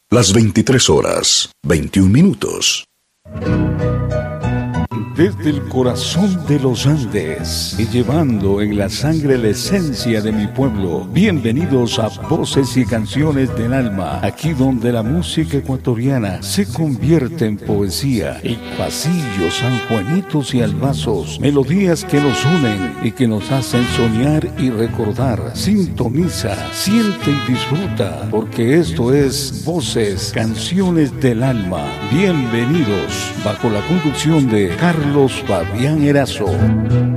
Las 23 horas, 21 minutos. Desde el corazón de los Andes y llevando en la sangre la esencia de mi pueblo. Bienvenidos a Voces y Canciones del Alma, aquí donde la música ecuatoriana se convierte en poesía. El pasillo, sanjuanitos y albazos, melodías que nos unen y que nos hacen soñar y recordar. Sintoniza, siente y disfruta, porque esto es Voces, Canciones del Alma. Bienvenidos, bajo la conducción de Carlos Fabián Erazo.